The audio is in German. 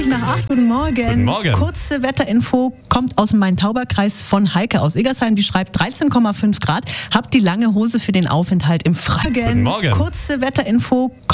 7:20. Guten Morgen. Guten Morgen. Kurze Wetterinfo kommt aus dem Main-Tauber-Kreis von Heike aus Egersheim. Die schreibt 13,5 Grad. Habt die lange Hose für den Aufenthalt im Freien. Guten Morgen. Kurze Wetterinfo kommt